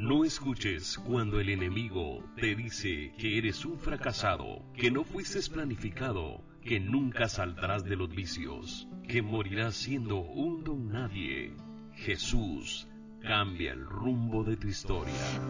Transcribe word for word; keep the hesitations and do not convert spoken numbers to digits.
No escuches cuando el enemigo te dice que eres un fracasado, que no fuiste planificado, que nunca saldrás de los vicios, que morirás siendo un don nadie. Jesús cambia el rumbo de tu historia.